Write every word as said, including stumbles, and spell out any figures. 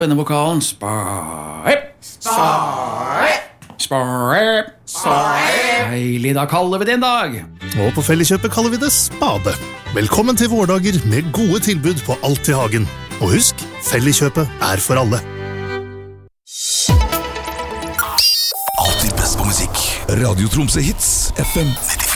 Denne vokalen Spare Spare Spare Spare Deilig, da kaller vi det en dag. Og på Felleskjøpet kaller vi det spade. Velkommen til vårdager med gode tilbud på alt i hagen. Og husk, Felleskjøpet er for alle. Alltid best på musikk. Radio Tromsø Hits, F M nittifire.